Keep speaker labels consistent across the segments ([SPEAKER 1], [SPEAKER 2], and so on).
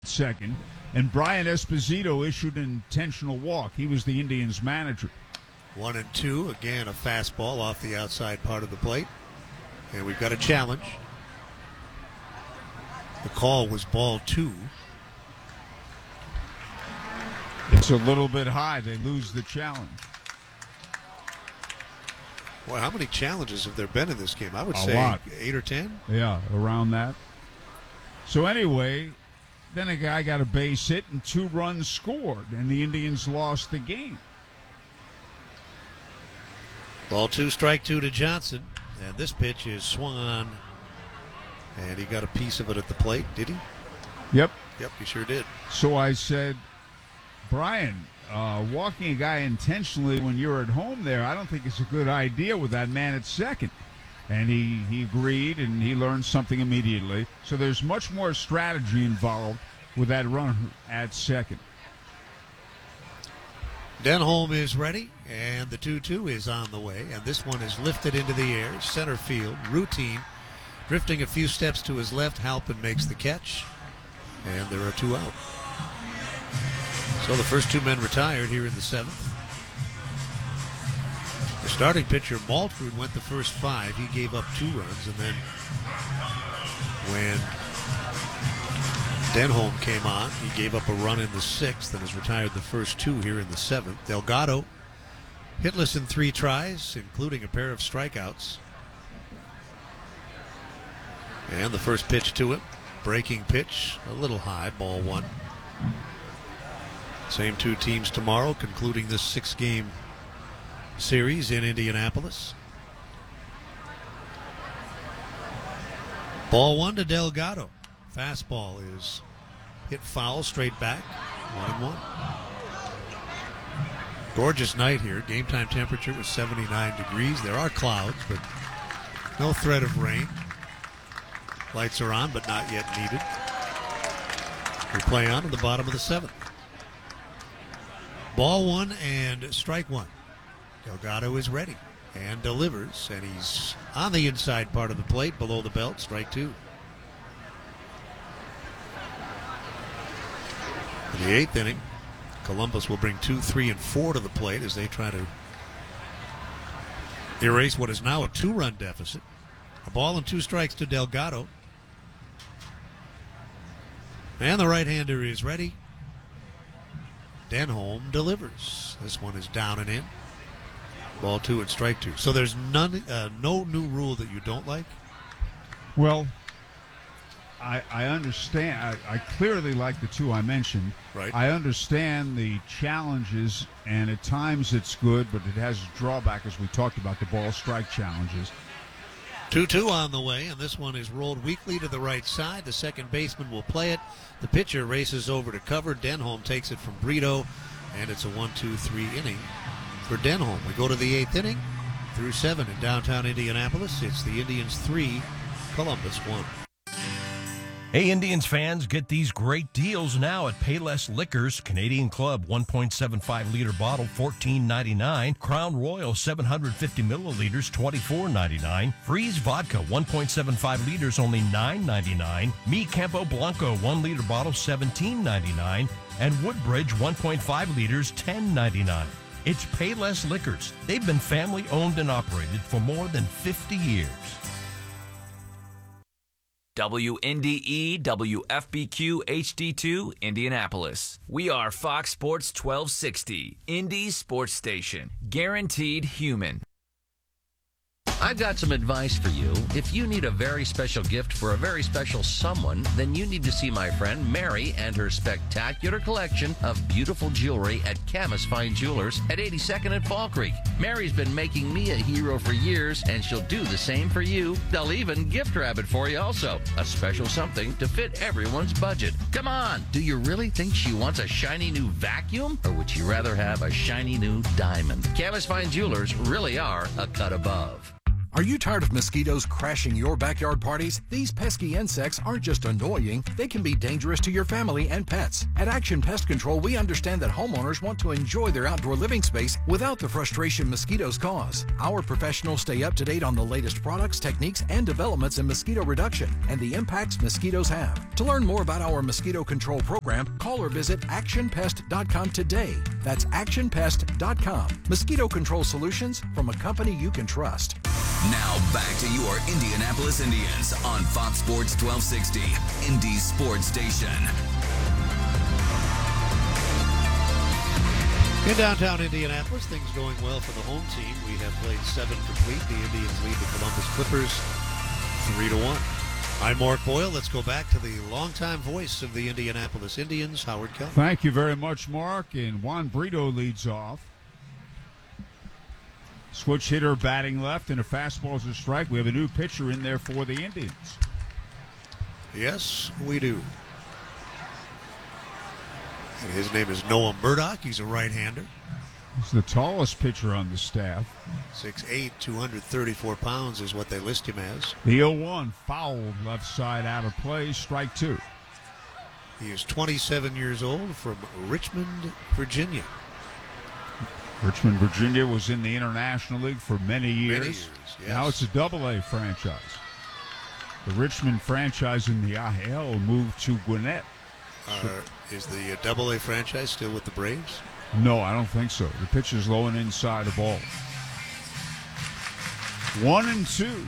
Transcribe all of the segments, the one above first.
[SPEAKER 1] second, and Brian Esposito issued an intentional walk. He was the Indians' manager.
[SPEAKER 2] 1-2. Again, a fastball off the outside part of the plate. And we've got a challenge. The call was ball 2.
[SPEAKER 1] It's a little bit high. They lose the challenge.
[SPEAKER 2] Well, how many challenges have there been in this game? I would say
[SPEAKER 1] lot.
[SPEAKER 2] 8 or 10.
[SPEAKER 1] Yeah, around that. So anyway, then a guy got a base hit and 2 runs scored, and the Indians lost the game.
[SPEAKER 2] Ball 2, strike 2 to Johnson. And this pitch is swung on. And he got a piece of it at the plate, did he?
[SPEAKER 1] Yep.
[SPEAKER 2] Yep, he sure did.
[SPEAKER 1] So I said, Brian, walking a guy intentionally when you're at home there, I don't think it's a good idea with that man at second. And he agreed, and he learned something immediately. So there's much more strategy involved with that run at second.
[SPEAKER 2] Denholm is ready, and the 2-2 is on the way. And this one is lifted into the air, center field, routine. Drifting a few steps to his left, Halpin makes the catch. And there are 2 out. So the first 2 men retired here in the 7th. The starting pitcher, Maltford, went the first 5. He gave up 2 runs, and then when Denholm came on, he gave up a run in the 6th and has retired the first 2 here in the 7th. Delgado hitless in 3 tries, including a pair of strikeouts. And the first pitch to him, breaking pitch, a little high, ball 1. Same 2 teams tomorrow, concluding this 6-game series in Indianapolis. Ball 1 to Delgado. Fastball is hit foul, straight back, 1-1. Gorgeous night here. Game time temperature was 79 degrees. There are clouds, but no threat of rain. Lights are on, but not yet needed. We play on at the bottom of the 7th. Ball 1 and strike 1. Delgado is ready and delivers, and he's on the inside part of the plate, below the belt, strike 2. In the 8th inning, Columbus will bring 2, 3, and 4 to the plate as they try to erase what is now a 2-run deficit. A ball and 2 strikes to Delgado. And the right-hander is ready. Denholm delivers. This one is down and in. Ball 2 and strike 2. So there's no new rule that you don't like?
[SPEAKER 1] Well, I understand. I clearly like the 2 I mentioned.
[SPEAKER 2] Right.
[SPEAKER 1] I understand the challenges, and at times it's good, but it has a drawback, as we talked about, the ball strike challenges.
[SPEAKER 2] 2-2 on the way, and this one is rolled weakly to the right side. The second baseman will play it. The pitcher races over to cover. Denholm takes it from Brito, and it's a 1-2-3 inning for Denholm. We go to the 8th inning through 7 in downtown Indianapolis. It's the Indians 3, Columbus 1.
[SPEAKER 3] Hey, Indians fans, get these great deals now at Payless Liquors. Canadian Club 1.75-liter bottle, $14.99. Crown Royal 750 milliliters, $24.99. Freeze Vodka 1.75 liters, only $9.99. Mi Campo Blanco 1-liter bottle, $17.99. And Woodbridge 1.5 liters, $10.99. It's Payless Liquors. They've been family-owned and operated for more than 50 years.
[SPEAKER 4] WNDE WFBQ HD2 Indianapolis. We are Fox Sports 1260, Indy Sports Station. Guaranteed human.
[SPEAKER 5] I've got some advice for you. If you need a very special gift for a very special someone, then you need to see my friend Mary and her spectacular collection of beautiful jewelry at Camas Fine Jewelers at 82nd and Fall Creek. Mary's been making me a hero for years, and she'll do the same for you. They'll even gift wrap it for you also. A special something to fit everyone's budget. Come on, do you really think she wants a shiny new vacuum? Or would she rather have a shiny new diamond? Camas Fine Jewelers really are a cut above.
[SPEAKER 6] Are you tired of mosquitoes crashing your backyard parties? These pesky insects aren't just annoying, they can be dangerous to your family and pets. At Action Pest Control, we understand that homeowners want to enjoy their outdoor living space without the frustration mosquitoes cause. Our professionals stay up to date on the latest products, techniques, and developments in mosquito reduction and the impacts mosquitoes have. To learn more about our mosquito control program, call or visit actionpest.com today. That's actionpest.com. Mosquito control solutions from a company you can trust.
[SPEAKER 7] Now back to your Indianapolis Indians on Fox Sports 1260, Indy's sports station.
[SPEAKER 2] In downtown Indianapolis, things going well for the home team. We have played 7 complete. The Indians lead the Columbus Clippers 3-1. I'm Mark Boyle. Let's go back to the longtime voice of the Indianapolis Indians, Howard Kelly.
[SPEAKER 1] Thank you very much, Mark. And Juan Brito leads off. Switch hitter batting left, and a fastball is a strike. We have a new pitcher in there for the Indians.
[SPEAKER 2] Yes, we do. And his name is Noah Murdock. He's a right-hander.
[SPEAKER 1] He's the tallest pitcher on the staff.
[SPEAKER 2] 6'8", 234 pounds is what they list him as.
[SPEAKER 1] The 0-1 fouled left side out of play, strike 2.
[SPEAKER 2] He is 27 years old from Richmond, Virginia.
[SPEAKER 1] Richmond, Virginia was in the International League for many years.
[SPEAKER 2] Yes.
[SPEAKER 1] Now it's a Double-A franchise. The Richmond franchise in the IL moved to Gwinnett.
[SPEAKER 2] Is the Double-A franchise still with the Braves?
[SPEAKER 1] No, I don't think so. The pitcher's low and inside the ball. 1-2.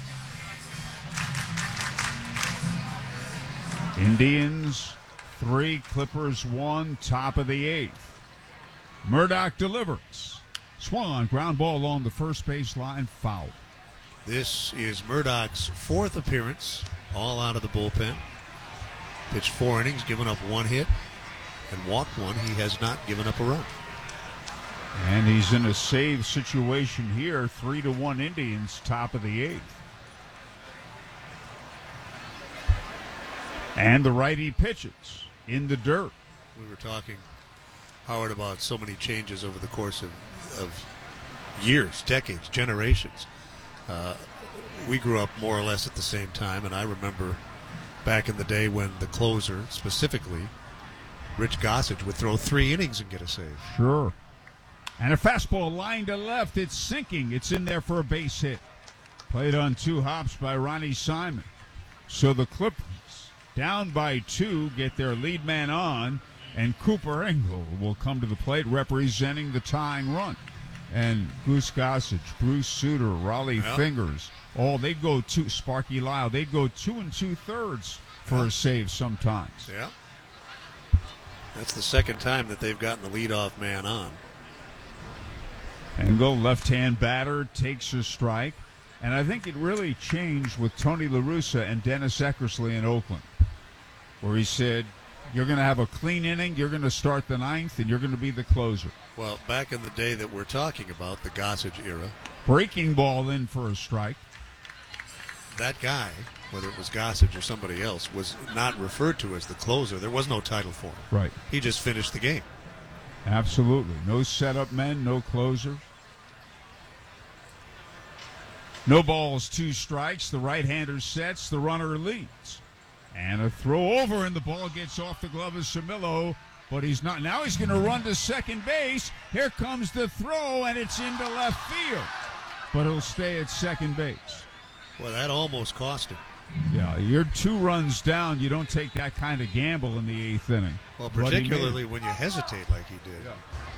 [SPEAKER 1] Indians 3, Clippers 1, top of the 8th. Murdock delivers. Swung on, ground ball along the first base line, foul.
[SPEAKER 2] This is Murdock's 4th appearance, all out of the bullpen. Pitched 4 innings, given up 1 hit, and walked 1. He has not given up a run.
[SPEAKER 1] And he's in a save situation here. 3-1 Indians, top of the 8th. And the righty pitches in the dirt.
[SPEAKER 2] We were talking, Howard, about so many changes over the course of years, decades, generations. We grew up more or less at the same time, and I remember back in the day when the closer, specifically Rich Gossage, would throw 3 innings and get a save.
[SPEAKER 1] Sure. And a fastball line to left. It's sinking. It's in there for a base hit. Played on 2 hops by Ronnie Simon. So the Clippers, down by 2, get their lead man on, and Cooper Engel will come to the plate representing the tying run. And Goose Gossage, Bruce Sutter, Raleigh Fingers, they go 2, Sparky Lyle, they go 2 2/3 for a save sometimes.
[SPEAKER 2] Yeah. That's the second time that they've gotten the leadoff man on.
[SPEAKER 1] Engel, left-hand batter, takes a strike. And I think it really changed with Tony La Russa and Dennis Eckersley in Oakland, where he said, you're going to have a clean inning, you're going to start the 9th, and you're going to be the closer.
[SPEAKER 2] Well, back in the day that we're talking about, the Gossage era.
[SPEAKER 1] Breaking ball in for a strike.
[SPEAKER 2] That guy, whether it was Gossage or somebody else, was not referred to as the closer. There was no title for him.
[SPEAKER 1] Right.
[SPEAKER 2] He just finished the game.
[SPEAKER 1] Absolutely. No setup men, no closer. No balls, 2 strikes. The right-hander sets, the runner leads. And a throw over, and the ball gets off the glove of Camilo, but he's not. Now he's going to run to second base. Here comes the throw, and it's into left field. But he'll stay at second base.
[SPEAKER 2] Well, that almost cost him.
[SPEAKER 1] Yeah, you're 2 runs down. You don't take that kind of gamble in the 8th inning.
[SPEAKER 2] Well, particularly when you hesitate like he did.
[SPEAKER 1] Yeah.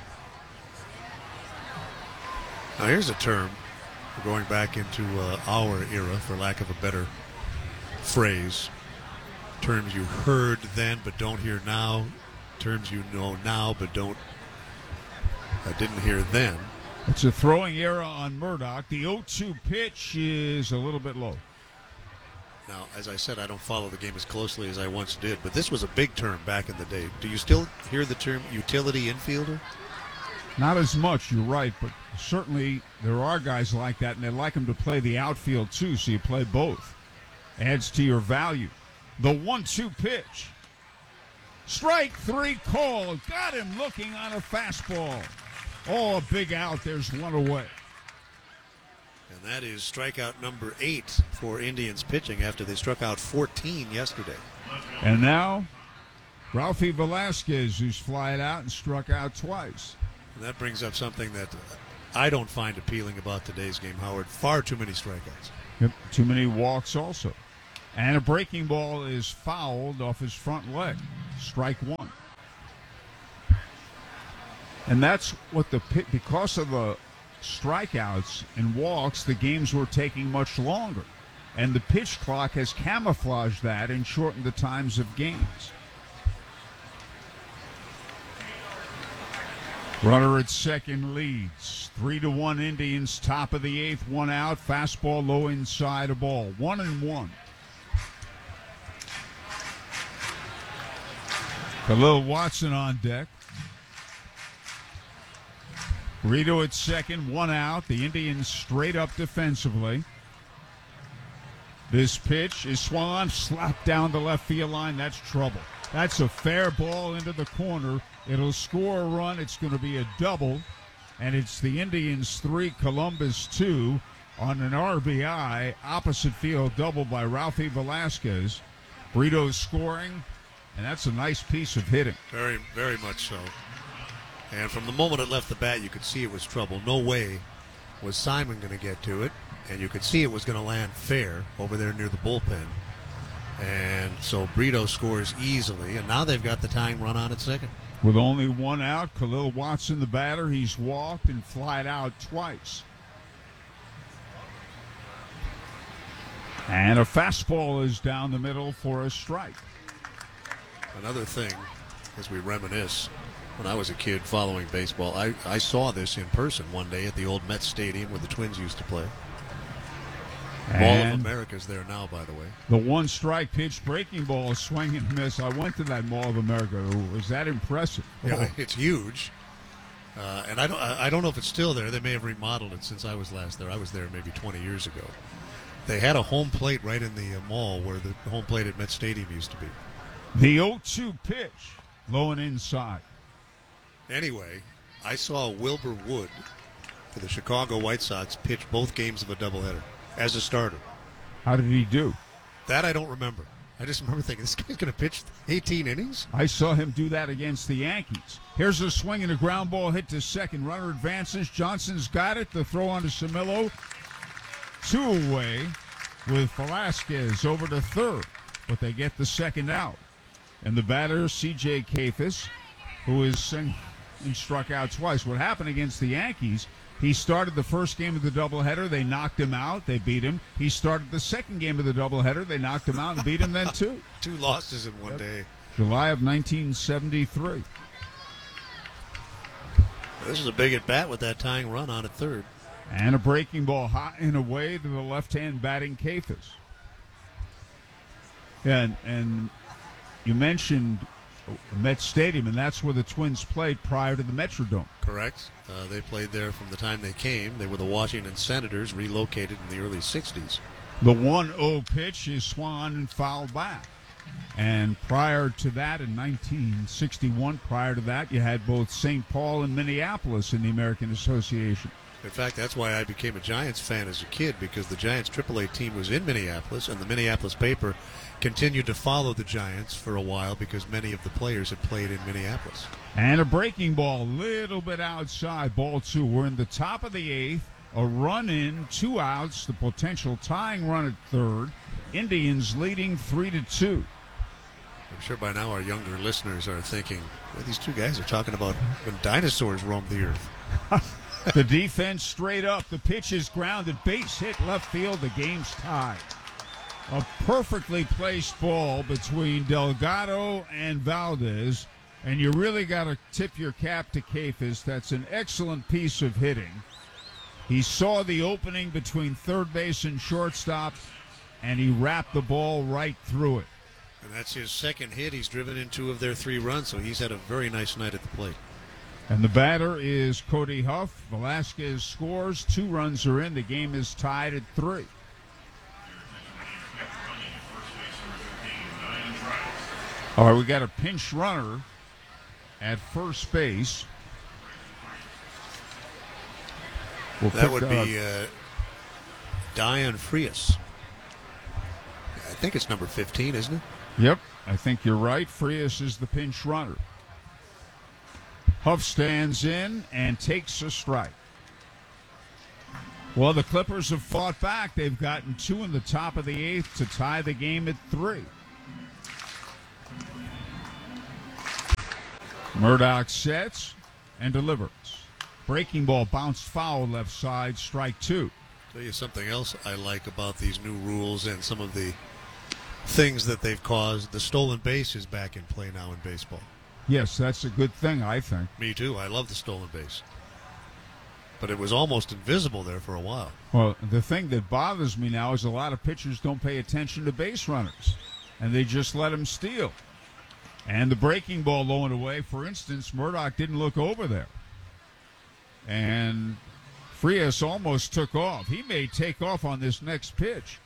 [SPEAKER 2] Now, here's a term. We're going back into our era, for lack of a better phrase. Terms you heard then but don't hear now. Terms you know now but didn't hear then.
[SPEAKER 1] It's a throwing error on Murdock. The 0-2 pitch is a little bit low.
[SPEAKER 2] Now, as I said, I don't follow the game as closely as I once did, but this was a big term back in the day. Do you still hear the term utility infielder?
[SPEAKER 1] Not as much, you're right, but certainly there are guys like that, and they like them to play the outfield too, so you play both. Adds to your value. The 1-2 pitch. Strike 3 called. Got him looking on a fastball. Oh, a big out. There's one away.
[SPEAKER 2] And that is strikeout number 8 for Indians pitching after they struck out 14 yesterday.
[SPEAKER 1] And now, Ralphie Velasquez, who's flied out and struck out twice.
[SPEAKER 2] And that brings up something that I don't find appealing about today's game, Howard. Far too many strikeouts.
[SPEAKER 1] Yep, too many walks also. And a breaking ball is fouled off his front leg. Strike one. And that's what because of the strikeouts and walks, the games were taking much longer. And the pitch clock has camouflaged that and shortened the times of games. Runner at second leads. 3-1 Indians, top of the 8th, 1 out. Fastball low inside a ball. 1-1. Khalil Watson on deck. Brito at second, 1 out. The Indians straight up defensively. This pitch is swung on, slapped down the left field line. That's trouble. That's a fair ball into the corner. It'll score a run. It's going to be a double. And it's the Indians 3, Columbus 2 on an RBI opposite field double by Ralphie Velasquez. Brito scoring, and that's a nice piece of hitting.
[SPEAKER 2] Very, very much so. And from the moment it left the bat, you could see it was trouble. No way was Simon going to get to it. And you could see it was going to land fair over there near the bullpen. And so Brito scores easily. And now they've got the tying run on at second.
[SPEAKER 1] With only 1 out, Khalil Watson, the batter, he's walked and flied out twice. And a fastball is down the middle for a strike.
[SPEAKER 2] Another thing, as we reminisce, when I was a kid following baseball, I saw this in person one day at the old Mets Stadium where the Twins used to play. Mall of America's there now, by the way.
[SPEAKER 1] The 1-strike pitch, breaking ball, swing and miss. I went to that Mall of America. It was that impressive?
[SPEAKER 2] Yeah, it's huge. And I don't know if it's still there. They may have remodeled it since I was last there. I was there maybe 20 years ago. They had a home plate right in the mall where the home plate at Met Stadium used to be.
[SPEAKER 1] The 0-2 pitch, low and inside.
[SPEAKER 2] Anyway, I saw Wilbur Wood for the Chicago White Sox pitch both games of a doubleheader as a starter.
[SPEAKER 1] How did he do?
[SPEAKER 2] That I don't remember. I just remember thinking, this guy's going to pitch 18 innings?
[SPEAKER 1] I saw him do that against the Yankees. Here's a swing and a ground ball hit to second. Runner advances. Johnson's got it. The throw on to Camillo. 2 away with Velasquez over to third. But they get the second out. And the batter, C.J. Kayfus, who is struck out twice. What happened against the Yankees, he started the first game of the doubleheader. They knocked him out. They beat him. He started the second game of the doubleheader. They knocked him out and beat him then, too.
[SPEAKER 2] 2 losses in one day.
[SPEAKER 1] July of 1973.
[SPEAKER 2] This is a big at-bat with that tying run on at third.
[SPEAKER 1] And a breaking ball hot and away to the left-hand batting Kayfus. And you mentioned Met Stadium, and that's where the Twins played prior to the Metrodome.
[SPEAKER 2] Correct. They played there from the time they came. They were the Washington Senators, relocated in the early 60s.
[SPEAKER 1] The 1-0 pitch is swung and fouled back. And prior to that, in 1961, prior to that, you had both St. Paul and Minneapolis in the American Association.
[SPEAKER 2] In fact, that's why I became a Giants fan as a kid, because the Giants AAA team was in Minneapolis, and the Minneapolis paper continued to follow the Giants for a while because many of the players had played in Minneapolis.
[SPEAKER 1] And a breaking ball, little bit outside, ball 2. We're in the top of the 8th. A run in, 2 outs, the potential tying run at third. Indians leading 3-2.
[SPEAKER 2] I'm sure by now our younger listeners are thinking, well, these two guys are talking about when dinosaurs roamed the earth.
[SPEAKER 1] The defense straight up. The pitch is grounded. Base hit left field. The game's tied. A perfectly placed ball between Delgado and Valdez. And you really got to tip your cap to Kayfus. That's an excellent piece of hitting. He saw the opening between third base and shortstop, and he wrapped the ball right through it.
[SPEAKER 2] And that's his second hit. He's driven in 2 of their 3 runs, so he's had a very nice night at the plate.
[SPEAKER 1] And the batter is Cody Huff. Velasquez scores. 2 runs are in. The game is tied at 3. All right, we got a pinch runner at first base.
[SPEAKER 2] That would be Diane Frias. I think it's number 15, isn't it?
[SPEAKER 1] Yep, I think you're right. Frias is the pinch runner. Huff stands in and takes a strike. Well, the Clippers have fought back. They've gotten 2 in the top of the 8th to tie the game at 3. Murdoch sets and delivers. Breaking ball bounced foul left side, strike 2.
[SPEAKER 2] Tell you something else I like about these new rules and some of the things that they've caused. The stolen base is back in play now in baseball.
[SPEAKER 1] Yes, that's a good thing, I think.
[SPEAKER 2] Me too. I love the stolen base. But it was almost invisible there for a while.
[SPEAKER 1] Well, the thing that bothers me now is a lot of pitchers don't pay attention to base runners, and they just let them steal. And the breaking ball low and away, for instance, Murdoch didn't look over there. And Frias almost took off. He may take off on this next pitch.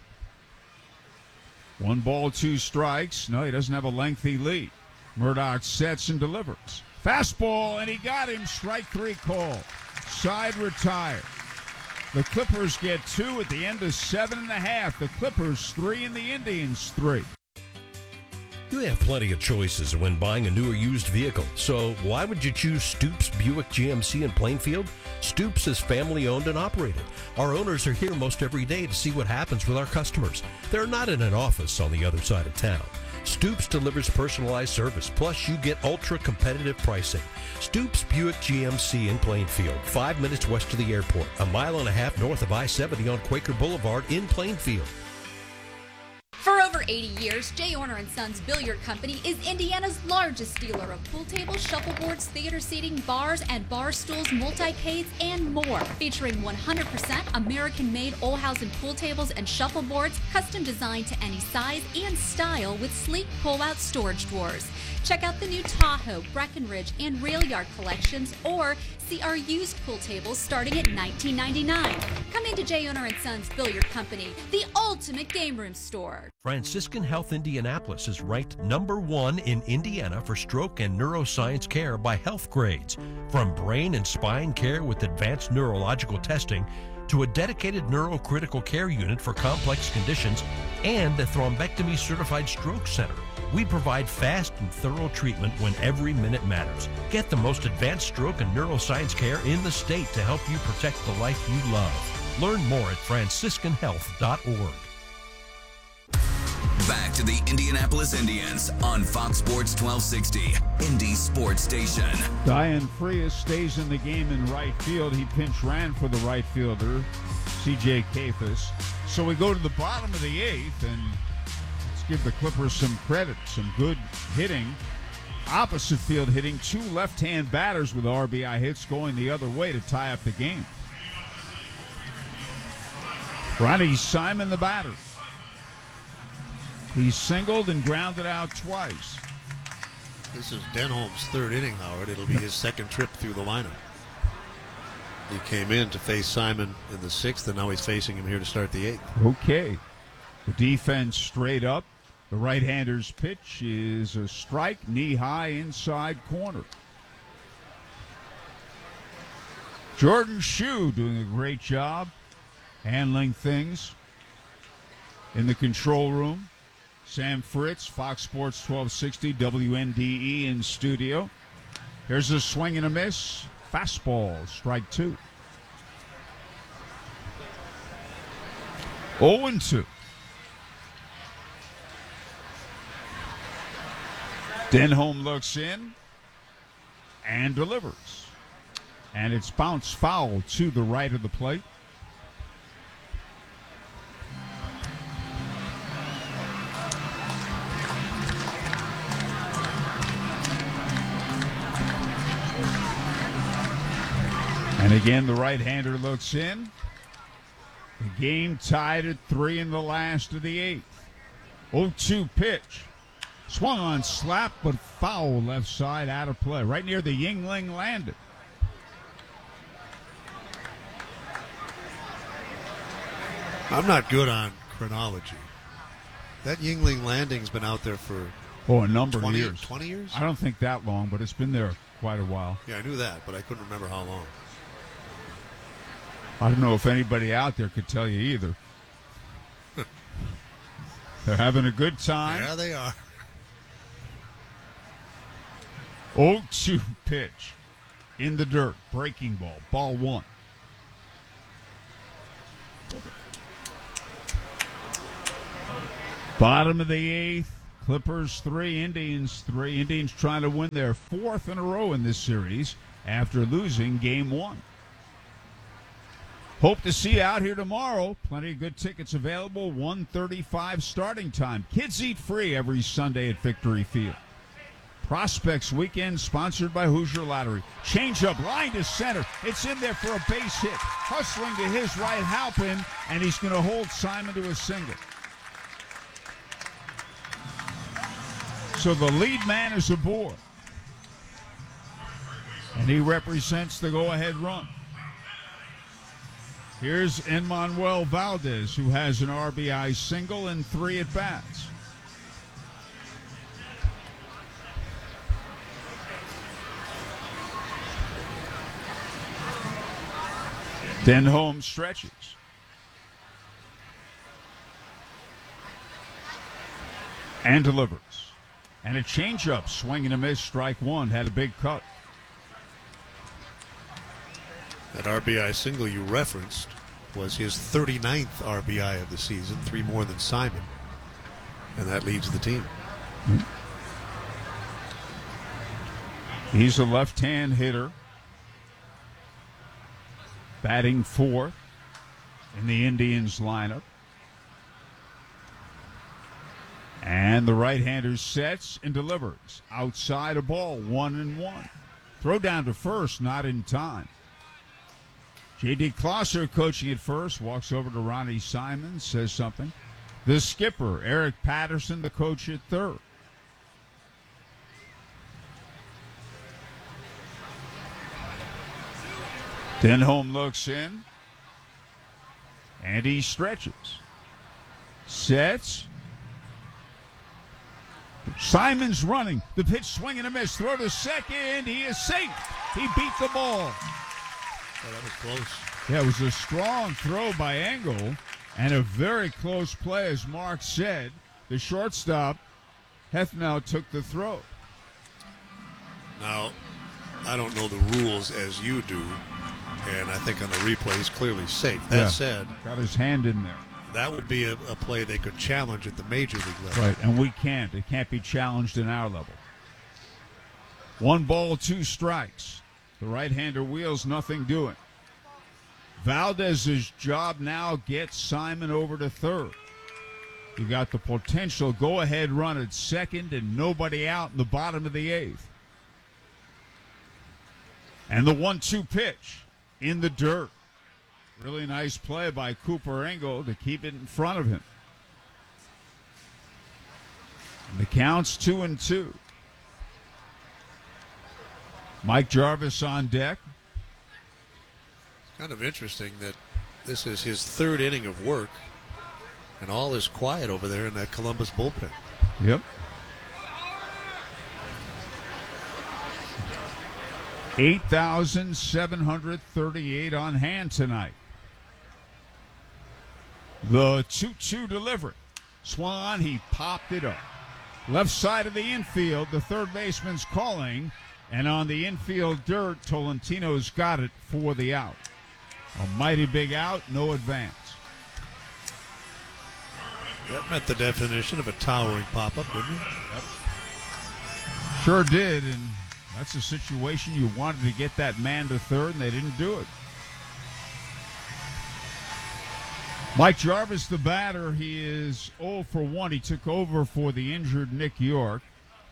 [SPEAKER 1] 1 ball, 2 strikes. No, he doesn't have a lengthy lead. Murdoch sets and delivers. Fastball, and he got him. Strike 3 call. Side retired. The Clippers get 2 at the end of 7.5. The Clippers 3 and the Indians 3.
[SPEAKER 3] You have plenty of choices when buying a new or used vehicle, so why would you choose Stoops Buick GMC in Plainfield? Stoops is family owned and operated. Our owners are here most every day to see what happens with our customers. They're not in an office on the other side of town. Stoops delivers personalized service, plus you get ultra-competitive pricing. Stoops Buick GMC in Plainfield, 5 minutes west of the airport, 1.5 miles north of I-70 on Quaker Boulevard in Plainfield.
[SPEAKER 8] For over 80 years, J. Orner & Sons Billiard Company is Indiana's largest dealer of pool tables, shuffleboards, theater seating, bars and bar stools, multi-cades, and more. Featuring 100% American-made Olhausen pool tables and shuffleboards, custom designed to any size and style with sleek pull-out storage drawers. Check out the new Tahoe, Breckenridge, and Rail Yard collections, or see our used pool tables starting at $19.99. Come into J. Orner & Sons Billiard Company, the ultimate game room store.
[SPEAKER 3] Franciscan Health Indianapolis is ranked #1 in Indiana for stroke and neuroscience care by Health Grades. From brain and spine care with advanced neurological testing to a dedicated neurocritical care unit for complex conditions and a thrombectomy certified stroke center. We provide fast and thorough treatment when every minute matters. Get the most advanced stroke and neuroscience care in the state to help you protect the life you love. Learn more at franciscanhealth.org.
[SPEAKER 7] Back to the Indianapolis Indians on Fox Sports 1260, Indy Sports Station.
[SPEAKER 1] Diane Frias stays in the game in right field. He pinch ran for the right fielder, C.J. Kafis. So we go to the bottom of the 8th, and let's give the Clippers some credit. Some good hitting. Opposite field hitting. 2 left-hand batters with RBI hits going the other way to tie up the game. Ronnie Simon, the batter. He singled and grounded out twice.
[SPEAKER 2] This is Denholm's 3rd inning, Howard. It'll be his 2nd trip through the lineup. He came in to face Simon in the 6th, and now he's facing him here to start the 8th.
[SPEAKER 1] Okay. The defense straight up. The right-hander's pitch is a strike, knee-high inside corner. Jordan Shue doing a great job handling things in the control room. Sam Fritz, Fox Sports 1260, WNDE in studio. Here's a swing and a miss. Fastball, strike 2. 0-2. Denholm looks in and delivers. And it's bounced foul to the right of the plate. And again, the right-hander looks in. The game tied at 3 in the last of the 8th. 0-2 pitch. Swung on, slap, but foul left side, out of play. Right near the Yingling landing.
[SPEAKER 2] I'm not good on chronology. That Yingling landing's been out there for
[SPEAKER 1] a number of years.
[SPEAKER 2] 20 years?
[SPEAKER 1] I don't think that long, but it's been there quite a while.
[SPEAKER 2] Yeah, I knew that, but I couldn't remember how long.
[SPEAKER 1] I don't know if anybody out there could tell you either. They're having a good time.
[SPEAKER 2] Yeah, they are.
[SPEAKER 1] 0-2 pitch in the dirt. Breaking ball. Ball one. Bottom of the eighth. Clippers 3, Indians 3. Indians trying to win their fourth in a row in this series after losing game one. Hope to see you out here tomorrow. Plenty of good tickets available. 1:35 starting time. Kids eat free every Sunday at Victory Field. Prospects Weekend sponsored by Hoosier Lottery. Change up, line to center. It's in there for a base hit. Hustling to his right, Halpin, and he's going to hold Simon to a single. So the lead man is aboard. And he represents the go-ahead run. Here's Enmanuel Valdez, who has an RBI single and 3 at-bats. Denholm stretches. And delivers. And a changeup, swing and a miss, strike one, had a big cut.
[SPEAKER 2] That RBI single you referenced was his 39th RBI of the season, 3 more than Simon. And that leads the team.
[SPEAKER 1] He's a left-hand hitter. Batting fourth in the Indians lineup. And the right-hander sets and delivers. Outside a ball, 1-1. Throw down to first, not in time. J.D. Klosser coaching at first, walks over to Ronnie Simon, says something. The skipper, Eric Patterson, the coach at third. Denholm looks in, and he stretches. Sets. Simon's running. The pitch swing and a miss. Throw to second. He is safe. He beat the ball.
[SPEAKER 2] Oh, that was close.
[SPEAKER 1] Yeah, it was a strong throw by Engel and a very close play, as Mark said. The shortstop, Hefnau, took the throw.
[SPEAKER 2] Now, I don't know the rules as you do, and I think on the replay he's clearly safe. That said,
[SPEAKER 1] got his hand in there.
[SPEAKER 2] That would be a play they could challenge at the major league level.
[SPEAKER 1] Right, and we can't. It can't be challenged in our level. 1 ball, 2 strikes. The right-hander wheels, nothing doing. Valdez's job now gets Simon over to third. You got the potential go-ahead run at second and nobody out in the bottom of the eighth. And the 1-2 pitch in the dirt. Really nice play by Cooper Engel to keep it in front of him. And the count's 2-2. Mike Jarvis on deck.
[SPEAKER 2] It's kind of interesting that this is his 3rd inning of work, and all is quiet over there in that Columbus bullpen.
[SPEAKER 1] Yep. 8,738 on hand tonight. The 2-2 delivery. Swan, he popped it up. Left side of the infield, the third baseman's calling, and on the infield dirt, Tolentino's got it for the out. A mighty big out, no advance.
[SPEAKER 2] That met the definition of a towering pop-up, didn't it?
[SPEAKER 1] Yep. Sure did, and that's a situation you wanted to get that man to third, and they didn't do it. Mike Jarvis, the batter, he is 0 for 1. He took over for the injured Nick York.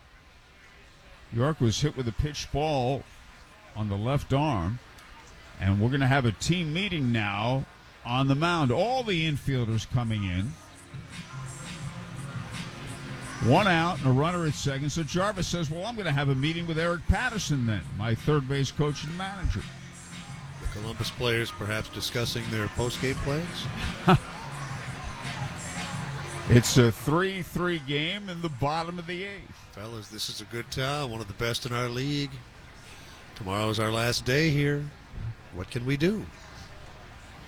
[SPEAKER 1] York was hit with a pitched ball on the left arm, and we're going to have a team meeting now on the mound. All the infielders coming in. 1 out and a runner at second. So Jarvis says, well, I'm going to have a meeting with Eric Patterson then, my third base coach and manager.
[SPEAKER 2] The Columbus players perhaps discussing their post-game plans?
[SPEAKER 1] It's a 3-3 game in the bottom of the eighth.
[SPEAKER 2] Fellas, this is a good town, one of the best in our league. Tomorrow is our last day here. What can we do?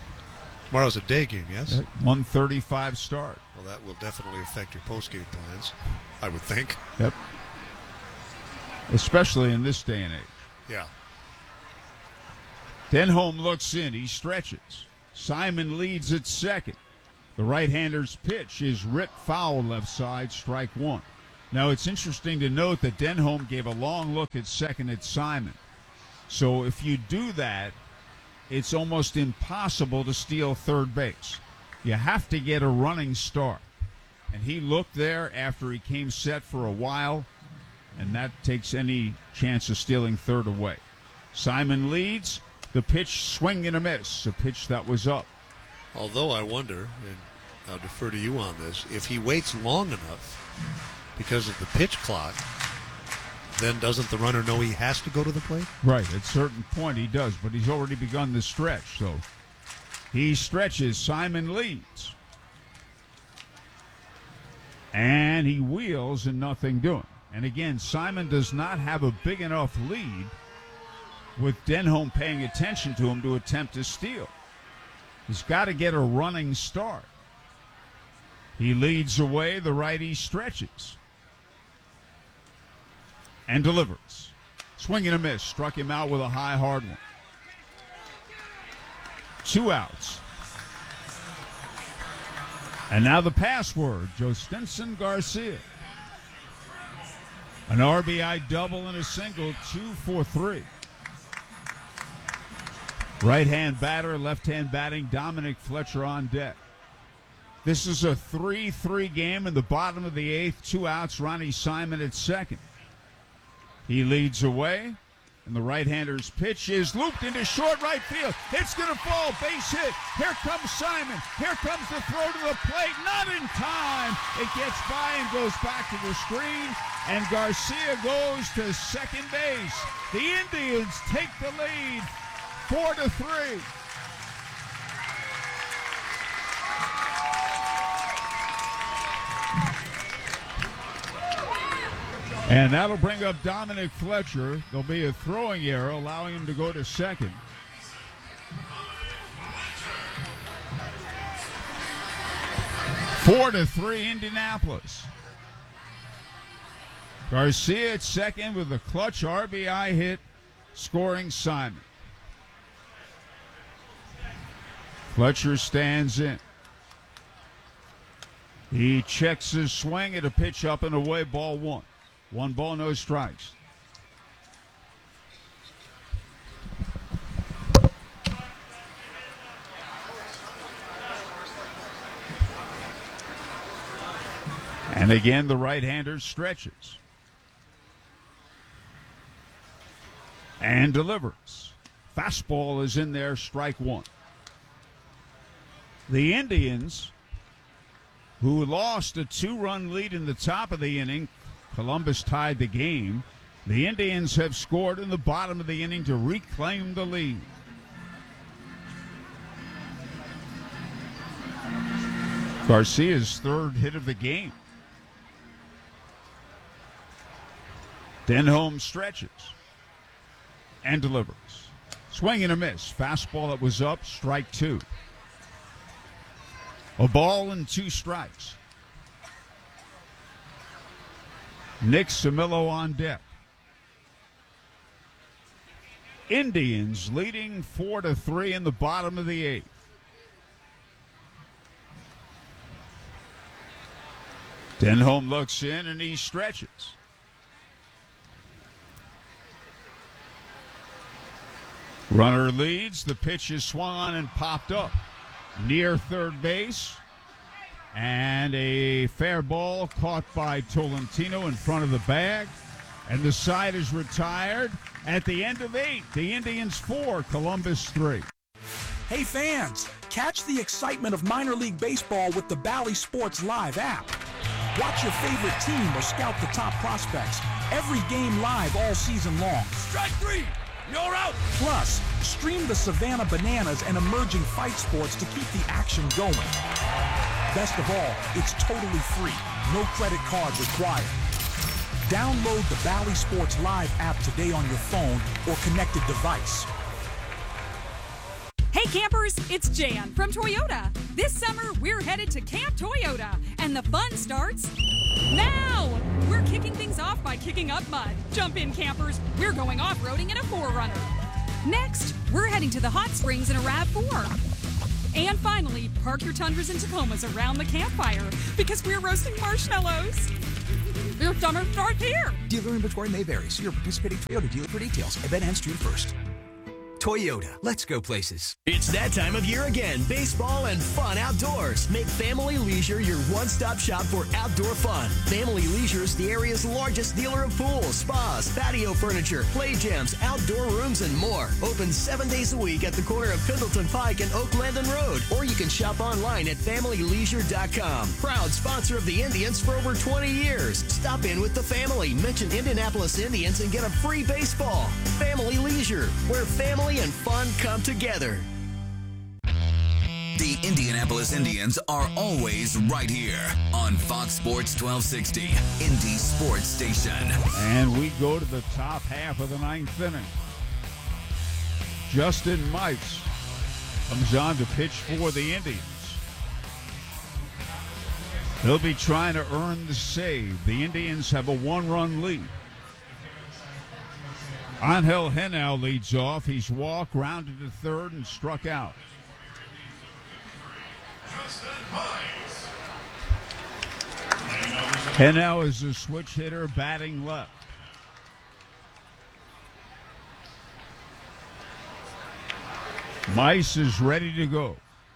[SPEAKER 2] Tomorrow's a day game, yes?
[SPEAKER 1] 1:35 start.
[SPEAKER 2] Well, that will definitely affect your post-game plans, I would think.
[SPEAKER 1] Yep. Especially in this day and age.
[SPEAKER 2] Yeah.
[SPEAKER 1] Denholm looks in. He stretches. Simon leads at second. The right-hander's pitch is ripped foul left side, strike one. Now, it's interesting to note that Denholm gave a long look at second at Simon. So if you do that, it's almost impossible to steal third base. You have to get a running start. And he looked there after he came set for a while, and that takes any chance of stealing third away. Simon leads. The pitch, swing and a miss, a pitch that was up.
[SPEAKER 2] Although I wonder, and I'll defer to you on this, if he waits long enough because of the pitch clock, then doesn't the runner know he has to go to the plate?
[SPEAKER 1] Right, at a certain point he does, but he's already begun the stretch. So he stretches, Simon leads. And he wheels and nothing doing. And again, Simon does not have a big enough lead with Denholm paying attention to him to attempt to steal. He's got to get a running start. He leads away, the righty stretches. And delivers. Swing and a miss. Struck him out with a high, hard one. 2 outs. And now the password, Jostinson Garcia. An RBI double and a single, 2 for 3. Right-hand batter, left-hand batting, Dominic Fletcher on deck. This is a 3-3 game in the bottom of the 8th. 2 outs, Ronnie Simon at second. He leads away, and the right-hander's pitch is looped into short right field. It's going to fall, base hit. Here comes Simon. Here comes the throw to the plate. Not in time. It gets by and goes back to the screen, and Garcia goes to second base. The Indians take the lead, 4-3. And that'll bring up Dominic Fletcher. There'll be a throwing error, allowing him to go to second. Four to 3, Indianapolis. Garcia at second with a clutch RBI hit, scoring Simon. Fletcher stands in. He checks his swing at a pitch up and away, ball one. 1 ball, no strikes. And again, the right-hander stretches. And delivers. Fastball is in there, strike one. The Indians, who lost a 2-run lead in the top of the inning, Columbus tied the game. The Indians have scored in the bottom of the inning to reclaim the lead. Garcia's third hit of the game. Denholm stretches and delivers. Swing and a miss. Fastball that was up, strike two. A ball and 2 strikes. Nick Samillo on deck. Indians leading 4-3 in the bottom of the 8th. Denholm looks in and he stretches. Runner leads. The pitch is swung on and popped up near third base. And a fair ball caught by Tolentino in front of the bag. And the side is retired at the end of 8. The Indians 4, Columbus 3.
[SPEAKER 9] Hey fans, catch the excitement of minor league baseball with the Bally Sports Live app. Watch your favorite team or scout the top prospects. Every game live all season long.
[SPEAKER 10] Strike 3, you're out.
[SPEAKER 9] Plus, stream the Savannah Bananas and emerging fight sports to keep the action going. Best of all, it's totally free. No credit card required. Download the Bally Sports Live app today on your phone or connected device.
[SPEAKER 11] Hey Campers, it's Jan from Toyota. This summer, we're headed to Camp Toyota, and the fun starts now. We're kicking things off by kicking up mud. Jump in, campers. We're going off-roading in a 4Runner. Next, we're heading to the hot springs in a RAV4. And finally, park your Tundras and Tacomas around the campfire because we're roasting marshmallows. Your summer starts here.
[SPEAKER 12] Dealer inventory may vary. See your participating Toyota dealer for details. Event ends June 1st. Toyota, let's go places.
[SPEAKER 13] It's that time of year again. Baseball and fun outdoors. Make Family Leisure your one-stop shop for outdoor fun. Family Leisure is the area's largest dealer of pools, spas, patio furniture, play gyms, outdoor rooms, and more. Open 7 days a week at the corner of Pendleton Pike and Oak Landon Road. Or you can shop online at FamilyLeisure.com. Proud sponsor of the Indians for over 20 years. Stop in with the family. Mention Indianapolis Indians and get a free baseball. Family Leisure, where family and fun come together.
[SPEAKER 7] The Indianapolis Indians are always right here on Fox Sports 1260, Indy Sports Station.
[SPEAKER 1] And we go to the top half of the ninth inning. Justin Mites comes on to pitch for the Indians. He'll be trying to earn the save. The Indians have a one-run lead. Angel Henao leads off. He's walked, rounded to third, and struck out. Henao is a switch hitter, batting left. Mice is ready to go.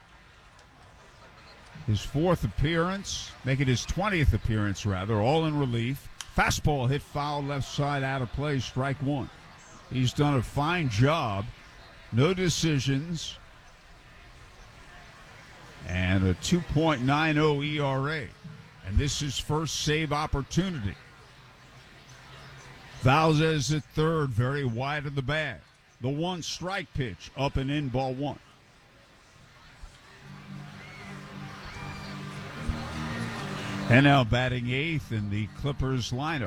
[SPEAKER 1] His fourth appearance, making his 20th appearance, rather, all in relief. Fastball hit foul left side, out of play, strike one. He's done a fine job. No decisions. And a 2.90 ERA. And this is first save opportunity. Valdez at third, very wide of the bag. The one strike pitch, up and in, ball one. And now batting eighth in the Clippers lineup.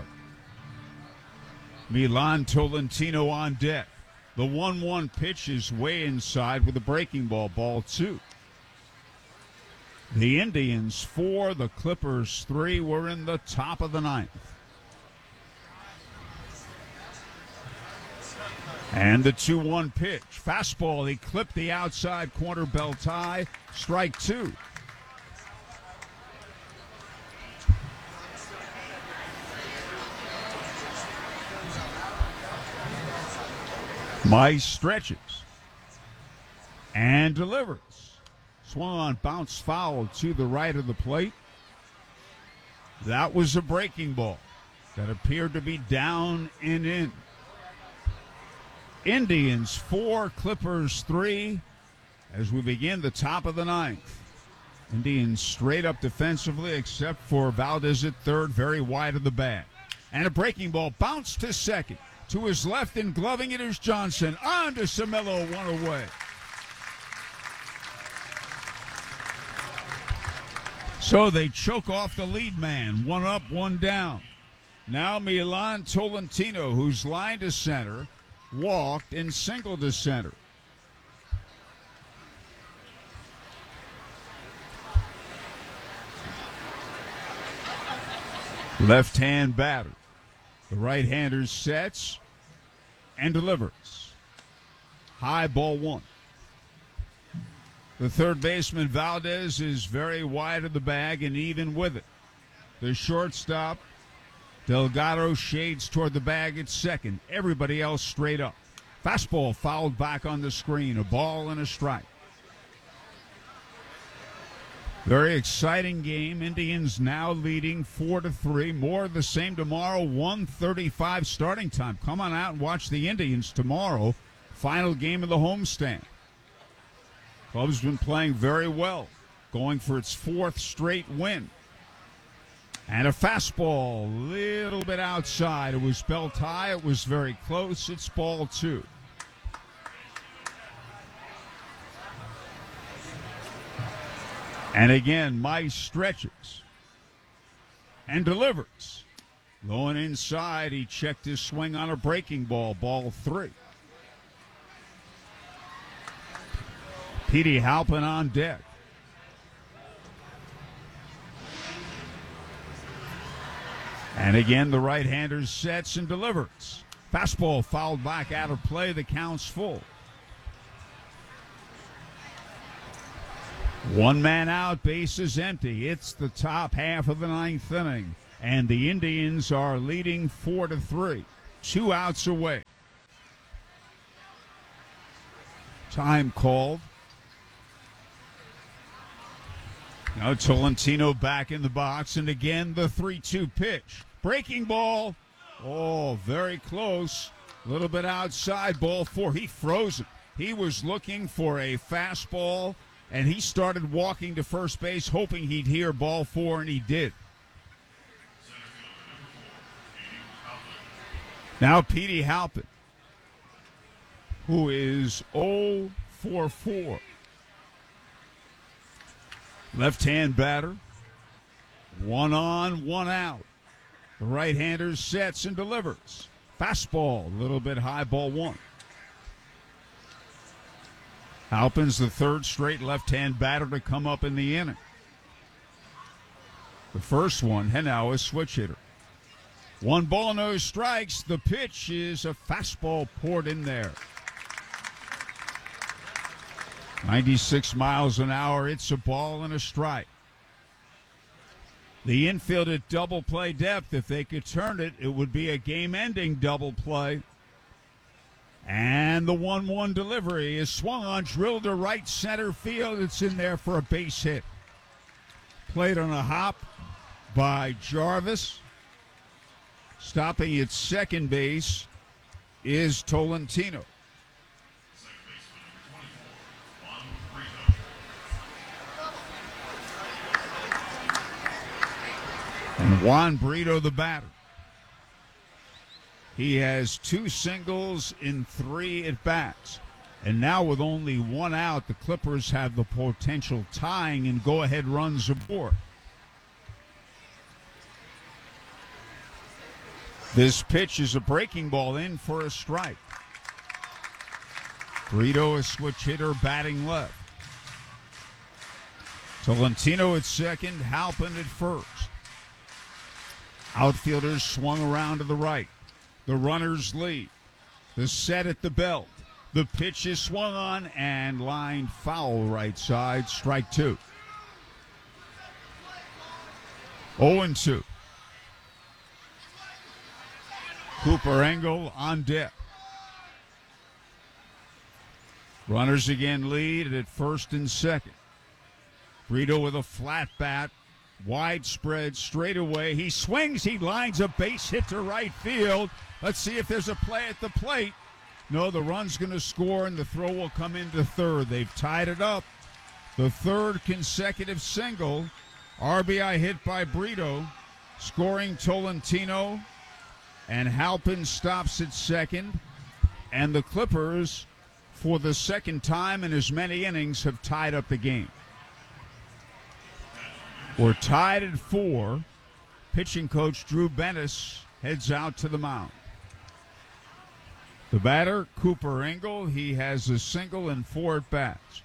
[SPEAKER 1] Milan Tolentino on deck. The 1-1 pitch is way inside with a breaking ball, ball two. The Indians 4, the Clippers 3. We're in the top of the ninth. And the 2-1 pitch. Fastball, he clipped the outside corner, belt high. Strike two. Mice stretches and delivers. Swung on, bounce foul to the right of the plate. That was a breaking ball that appeared to be down and in. Indians 4, Clippers 3 as we begin the top of the ninth. Indians straight up defensively except for Valdez at third, very wide of the bag. And a breaking ball bounced to second. To his left and gloving it is Johnson. On to Samillo, one away. So they choke off the lead man. One up, one down. Now Milan Tolentino, who's lined to center, walked and singled to center. Left-hand batter. The right-hander sets and delivers. High, ball one. The third baseman, Valdez, is very wide of the bag and even with it. The shortstop, Delgado, shades toward the bag at second. Everybody else straight up. Fastball fouled back on the screen. A ball and a strike. Very exciting game. Indians now leading 4-3. More of the same tomorrow. 1:35 starting time. Come on out and watch the Indians tomorrow. Final game of the homestand. Club's been playing very well. Going for its fourth straight win. And a fastball, a little bit outside. It was belt high. It was very close. It's ball two. And again, Mice stretches and delivers. Going inside, he checked his swing on a breaking ball, ball three. Petey Halpin on deck. And again, the right-hander sets and delivers. Fastball fouled back out of play. The count's full. One man out, base is empty. It's the top half of the ninth inning, and the Indians are leading 4-3. 2 outs away. Time called. Now Tolentino back in the box, and again the 3-2 pitch. Breaking ball. Oh, very close. A little bit outside, ball 4. He froze it. He was looking for a fastball, and he started walking to first base, hoping he'd hear ball 4, and he did. Now Petey Halpin, who is 0 for 4. Left-hand batter. 1 on, 1 out. The right-hander sets and delivers. Fastball, a little bit high, ball 1. Halpin's the third straight left-hand batter to come up in the inning. The first one, Henao, a switch hitter. 1 ball, no strikes. The pitch is a fastball poured in there. 96 miles an hour. It's a ball and a strike. The infield at double play depth. If they could turn it, it would be a game-ending double play. And the 1-1 delivery is swung on, drilled to right center field. It's in there for a base hit. Played on a hop by Jarvis. Stopping at second base is Tolentino. And Juan Brito, the batter. He has 2 singles in 3 at-bats. And now with only 1 out, the Clippers have the potential tying and go-ahead runs aboard. This pitch is a breaking ball in for a strike. Brito, a switch hitter, batting left. Tolentino at second, Halpin at first. Outfielders swung around to the right. The runners lead. The set at the belt. The pitch is swung on and lined foul right side. Strike 2. 0-2. Cooper Engel on deck. Runners again lead at first and second. Brito with a flat bat. Widespread straightaway. He swings. He lines a base hit to right field. Let's see if there's a play at the plate. No, the run's going to score, and the throw will come into third. They've tied it up. The third consecutive single. RBI hit by Brito. Scoring Tolentino. And Halpin stops at second. And the Clippers, for the second time in as many innings, have tied up the game. We're tied at 4. Pitching coach Drew Bennis heads out to the mound. The batter, Cooper Engel, he has a single and 4 at-bats.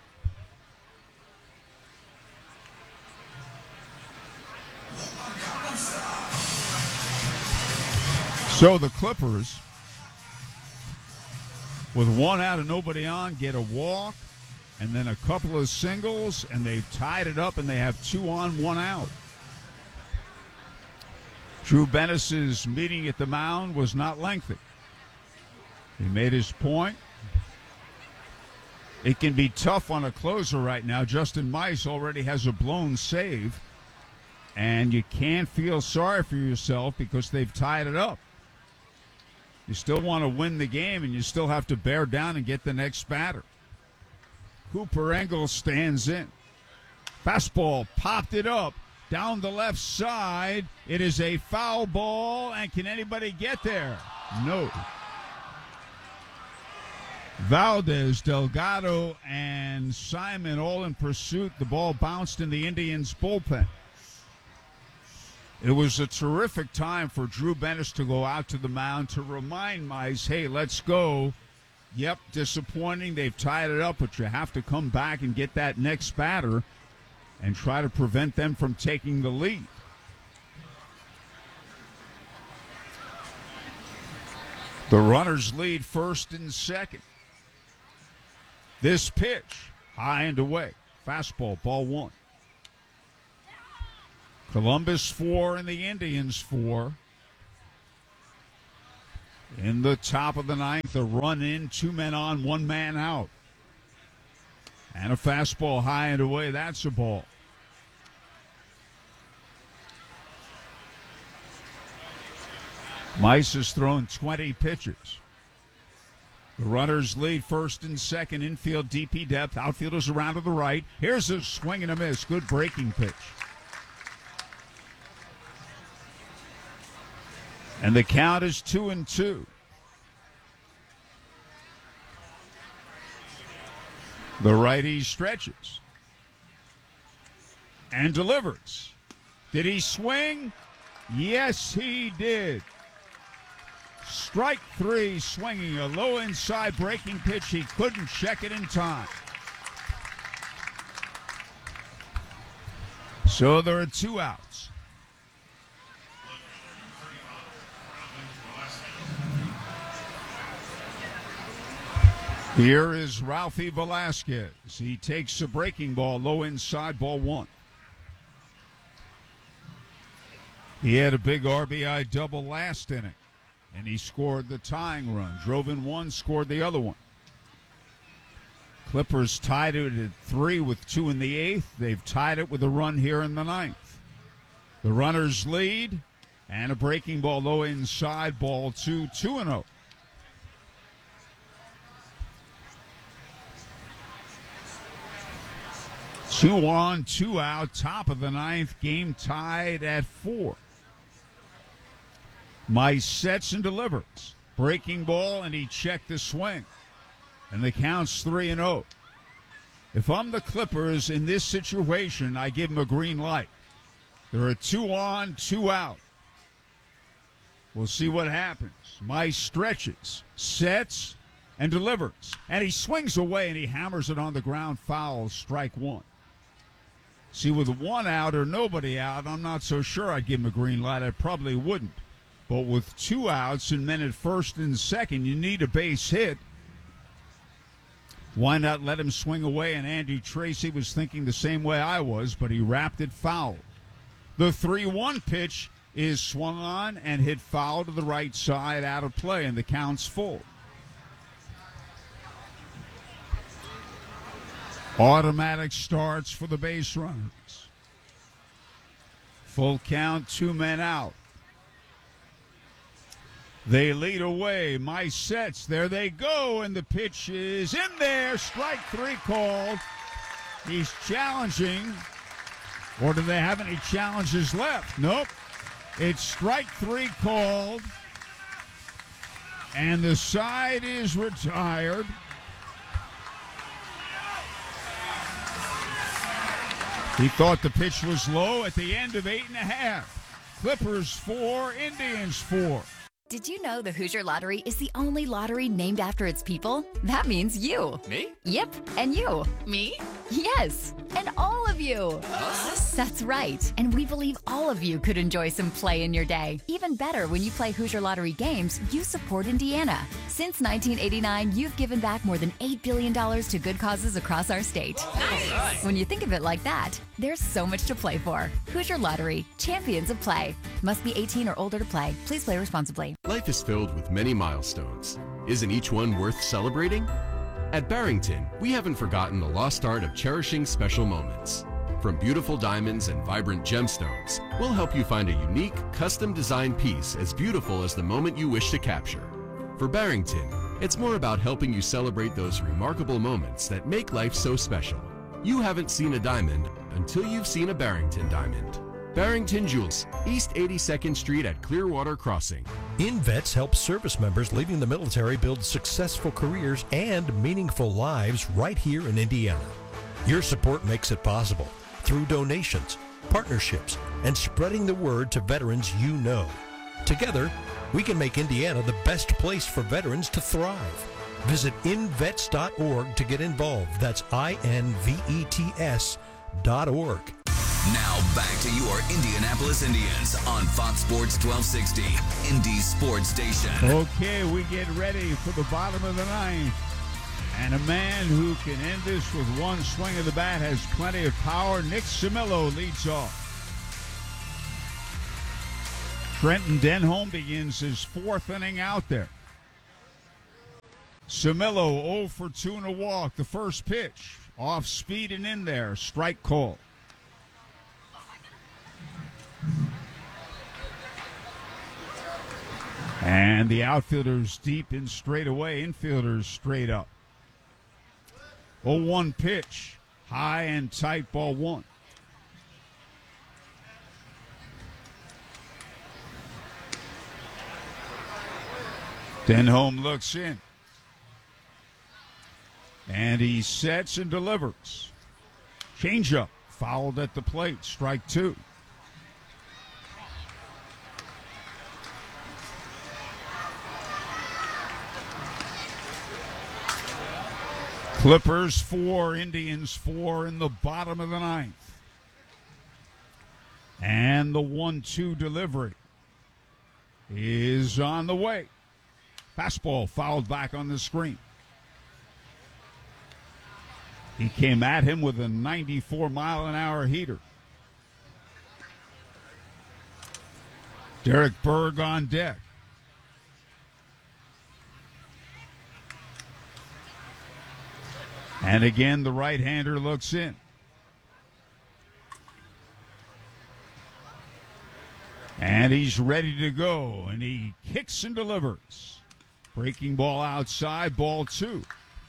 [SPEAKER 1] So the Clippers, with 1 out and nobody on, get a walk. And then a couple of singles, and they've tied it up, and they have 2 on, 1 out. Drew Bennis's meeting at the mound was not lengthy. He made his point. It can be tough on a closer right now. Justin Mice already has a blown save, and you can't feel sorry for yourself because they've tied it up. You still want to win the game, and you still have to bear down and get the next batter. Cooper Engel stands in. Fastball popped it up down the left side. It is a foul ball, and can anybody get there? No. Valdez, Delgado, and Simon all in pursuit. The ball bounced in the Indians' bullpen. It was a terrific time for Drew Bennis to go out to the mound to remind Mize, hey, let's go. Yep, disappointing. They've tied it up, but you have to come back and get that next batter and try to prevent them from taking the lead. The runners lead first and second. This pitch, high and away. Fastball, ball one. Columbus 4 and the Indians 4. In the top of the ninth, a run in, 2 men on, 1 man out. And a fastball high and away. That's a ball. Mice has thrown 20 pitches. The runners lead first and second. Infield DP depth. Outfielders around to the right. Here's a swing and a miss. Good breaking pitch. And the count is 2-2. The righty stretches and delivers. Did he swing? Yes, he did. Strike 3, swinging a low inside breaking pitch. He couldn't check it in time. So there are 2 outs. Here is Ralphie Velasquez. He takes a breaking ball, low inside, ball 1. He had a big RBI double last inning, and he scored the tying run. Drove in 1, scored the other one. Clippers tied it at 3 with 2 in the 8th. They've tied it with a run here in the 9th. The runners lead, and a breaking ball low inside, ball 2, 2-0. Two on, 2 out, top of the 9th, game tied at 4. Mice sets and delivers. Breaking ball, and he checked the swing. And the count's 3-0. If I'm the Clippers in this situation, I give them a green light. There are 2 on, 2 out. We'll see what happens. Mice stretches, sets, and delivers. And he swings away, and he hammers it on the ground, foul, strike 1. See, with 1 out or nobody out, I'm not so sure I'd give him a green light. I probably wouldn't. But with 2 outs and men at first and second, you need a base hit. Why not let him swing away? And Andy Tracy was thinking the same way I was, but he wrapped it foul. The 3-1 pitch is swung on and hit foul to the right side, out of play, and the count's full. Automatic starts for the base runners. Full count, 2 men out. They lead away. Mice sets. There they go, and the pitch is in there. Strike 3 called. He's challenging. Or do they have any challenges left? Nope. It's strike 3 called. And the side is retired. He thought the pitch was low at the end of 8.5. Clippers 4, Indians 4.
[SPEAKER 14] Did you know the Hoosier Lottery is the only lottery named after its people? That means you.
[SPEAKER 15] Me?
[SPEAKER 14] Yep, and you.
[SPEAKER 15] Me?
[SPEAKER 14] Yes, and all of you.
[SPEAKER 15] Us?
[SPEAKER 14] That's right, and we believe all of you could enjoy some play in your day. Even better, when you play Hoosier Lottery games, you support Indiana. Since 1989, you've given back more than $8 billion to good causes across our state.
[SPEAKER 15] Nice.
[SPEAKER 14] When you think of it like that, there's so much to play for. Hoosier Lottery, champions of play. Must be 18 or older to play. Please play responsibly.
[SPEAKER 16] Life is filled with many milestones. Isn't each one worth celebrating? At Barrington, we haven't forgotten the lost art of cherishing special moments. From beautiful diamonds and vibrant gemstones, we'll help you find a unique, custom-designed piece as beautiful as the moment you wish to capture. For Barrington, it's more about helping you celebrate those remarkable moments that make life so special. You haven't seen a diamond until you've seen a Barrington diamond. Barrington Jewels, East 82nd Street at Clearwater Crossing.
[SPEAKER 3] InVets helps service members leaving the military build successful careers and meaningful lives right here in Indiana. Your support makes it possible through donations, partnerships, and spreading the word to veterans you know. Together, we can make Indiana the best place for veterans to thrive. Visit invets.org to get involved. That's INVETS.org.
[SPEAKER 7] Now back to your Indianapolis Indians on Fox Sports 1260, Indy's sports station.
[SPEAKER 1] Okay, we get ready for the bottom of the ninth. And a man who can end this with one swing of the bat has plenty of power. Nick Simillo leads off. Trenton Denholm begins his fourth inning out there. Simillo 0 for 2 and a walk. The first pitch, off speed and in there. Strike call. And the outfielders deep and straight away, infielders straight up. 0-1 pitch, high and tight, ball one. Denholm looks in. And he sets and delivers. Changeup, fouled at the plate, strike two. Clippers 4, Indians 4 in the bottom of the ninth. And the 1-2 delivery is on the way. Fastball fouled back on the screen. He came at him with a 94-mile-an-hour heater. Derek Berg on deck. And again, the right-hander looks in. And he's ready to go, and he kicks and delivers. Breaking ball outside, ball two.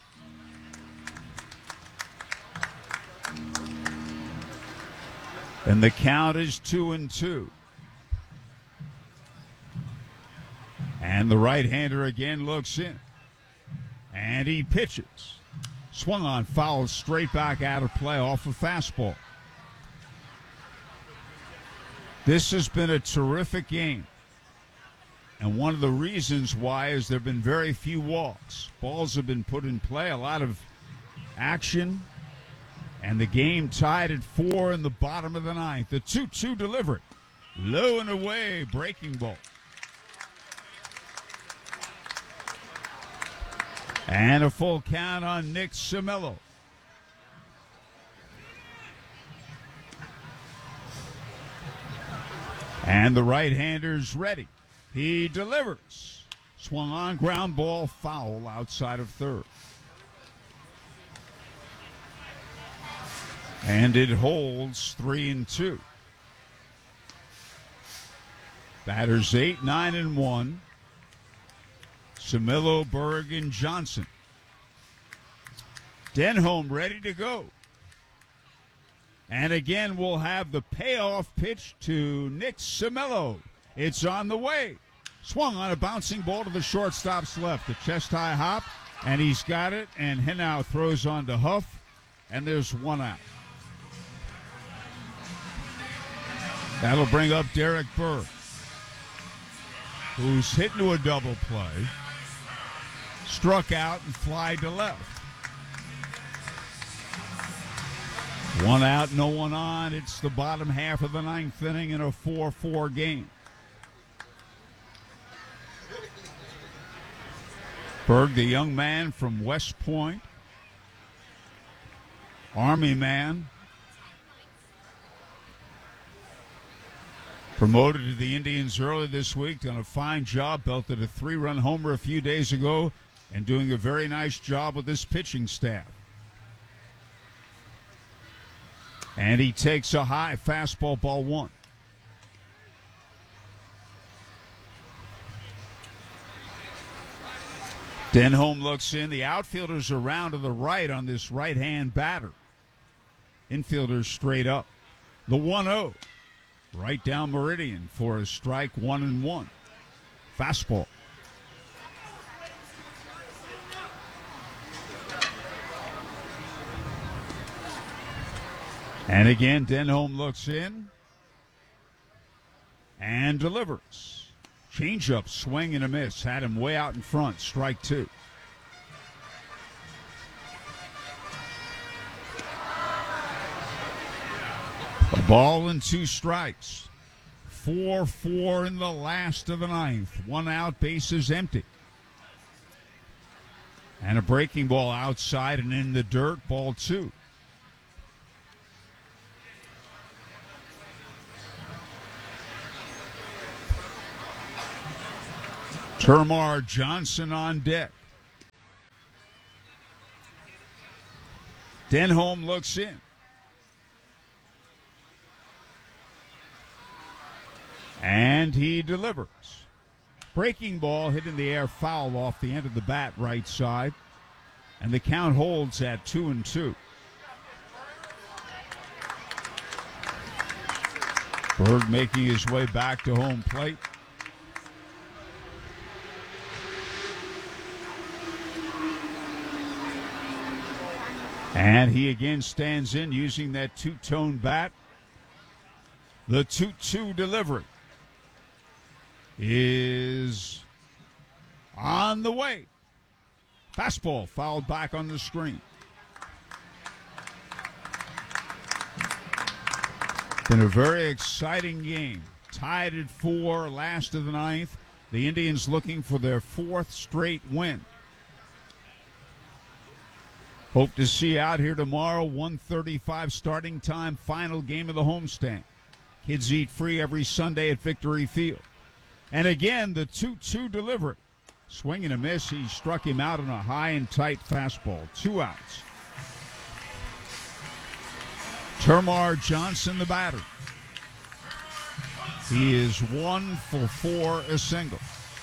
[SPEAKER 1] And the count is 2-2. And the right-hander again looks in. And he pitches. Swung on, foul straight back out of play off a fastball. This has been a terrific game. And one of the reasons why is there have been very few walks. Balls have been put in play, a lot of action. And the game tied at 4 in the bottom of the ninth. The 2-2 delivery. Low and away, breaking ball. And a full count on Nick Simillo. And the right-hander's ready. He delivers. Swung on, ground ball, foul outside of third. And it holds 3-2. Batters 8, 9, and 1. Simillo, Berg, and Johnson. Denholm ready to go. And again, we'll have the payoff pitch to Nick Simillo. It's on the way. Swung on a bouncing ball to the shortstop's left. The chest-high hop, and he's got it. And Henao throws on to Huff, and there's one out. That'll bring up Derek Berg, who's hit into a double play. Struck out and fly to left. One out, no one on. It's the bottom half of the ninth inning in a 4-4 game. Berg, the young man from West Point, Army man, promoted to the Indians early this week, done a fine job, belted a 3-run homer a few days ago, and doing a very nice job with this pitching staff. And he takes a high fastball, ball one. Denholm looks in. The outfielders are around to the right on this right-hand batter. Infielders straight up. The 1-0. Right down meridian for a strike, 1-1. Fastball. And again, Denholm looks in and delivers. Changeup, swing and a miss. Had him way out in front. Strike two. Ball and 2 strikes. 4-4 in the last of the ninth. 1 out, bases empty. And a breaking ball outside and in the dirt, ball 2. Termarr Johnson on deck. Denholm looks in. And he delivers. Breaking ball hit in the air, foul off the end of the bat, right side. And the count holds at 2-2. Bird making his way back to home plate. And he again stands in using that two-tone bat. The 2-2 delivery is on the way. Fastball fouled back on the screen. Been a very exciting game. Tied at 4, last of the ninth. The Indians looking for their 4th straight win. Hope to see you out here tomorrow, 1:35 starting time, final game of the homestand. Kids eat free every Sunday at Victory Field. And again, the 2-2 delivery. Swing and a miss. He struck him out on a high and tight fastball. 2 outs. Termarr Johnson, the batter. He is 1 for 4, a single.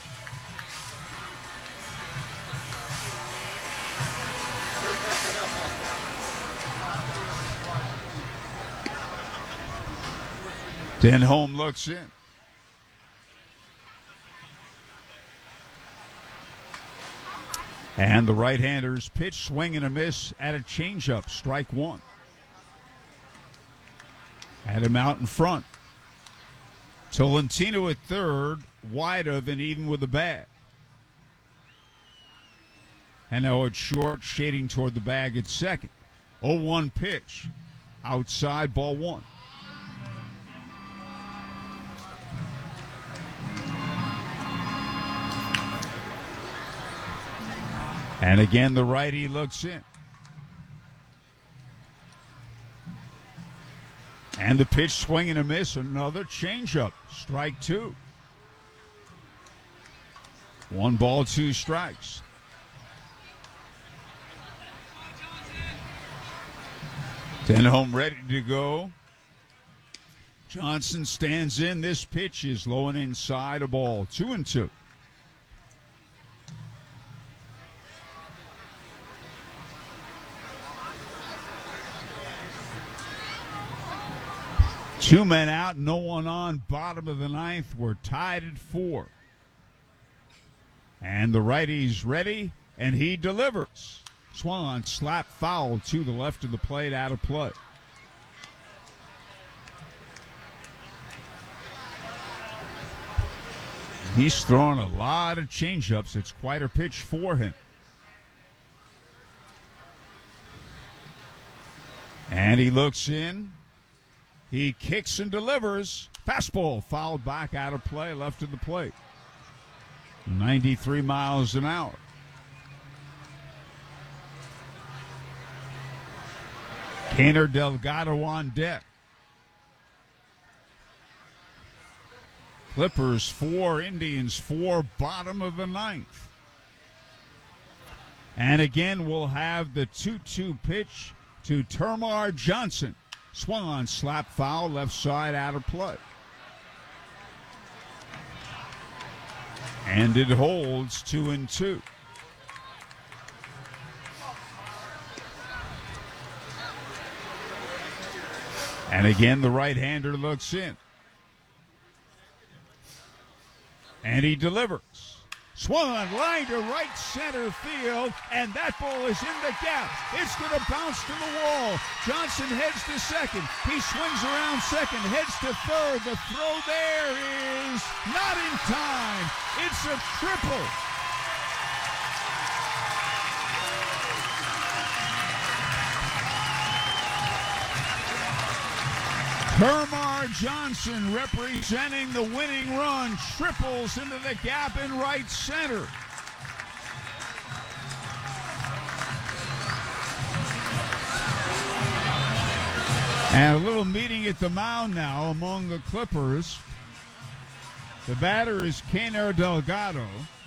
[SPEAKER 1] Denholm looks in. And the right-hander's pitch, swing and a miss at a changeup, strike 1. Had him out in front. Tolentino at third, wide of and even with the bag. And now it's short, shading toward the bag at second. 0-1 pitch, outside, ball 1. And again, the righty looks in. And the pitch, swing and a miss, another changeup, strike 2. 1 ball, 2 strikes. Denholm ready to go. Johnson stands in. This pitch is low and inside, a ball, 2-2. Two men out, no one on. Bottom of the ninth. We're tied at 4. And the righty's ready, and he delivers. Swung on, slap foul to the left of the plate, out of play. He's throwing a lot of changeups. It's quite a pitch for him. And he looks in. He kicks and delivers. Fastball fouled back, out of play, left of the plate. 93 miles an hour. Kaner Delgado on deck. Clippers 4, Indians 4, bottom of the ninth. And again, we'll have the 2-2 pitch to Termarr Johnson. Swung on, slap foul, left side, out of play. And it holds 2-2. And again, the right-hander looks in. And he delivers. Swung on, line to right center field, and that ball is in the gap. It's going to bounce to the wall. Johnson heads to second. He swings around second, heads to third. The throw there is not in time. It's a triple. Kermar Johnson representing the winning run, triples into the gap in right center. And a little meeting at the mound now among the Clippers. The batter is Keiner Delgado.